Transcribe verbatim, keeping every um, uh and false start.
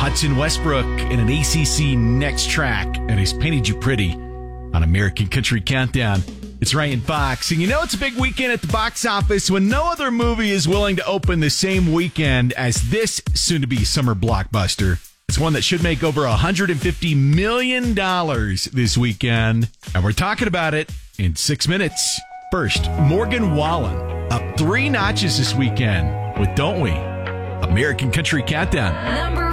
Watson Westbrook in an A C C Next Track, and he's painted you pretty on American Country Countdown. It's Ryan Fox, and you know it's a big weekend at the box office when no other movie is willing to open the same weekend as this soon-to-be summer blockbuster. It's one that should make over one hundred fifty million dollars this weekend, and we're talking about it in six minutes. First, Morgan Wallen up three notches this weekend with Don't We? American Country Countdown.